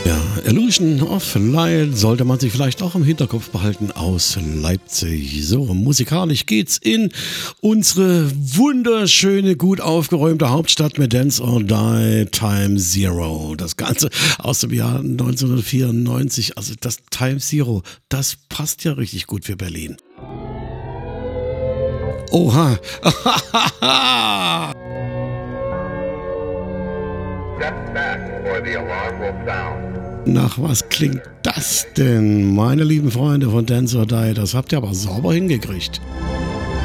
Ja, Illusion of Light sollte man sich vielleicht auch im Hinterkopf behalten aus Leipzig. So, musikalisch geht's in unsere wunderschöne, gut aufgeräumte Hauptstadt mit Dance or Die Time Zero. Das Ganze aus dem Jahr 1994. Also das Time Zero, das passt ja richtig gut für Berlin. Oha. Step back or the alarm will sound. Nach was klingt das denn, meine lieben Freunde von Dance or Die? Das habt ihr aber sauber hingekriegt.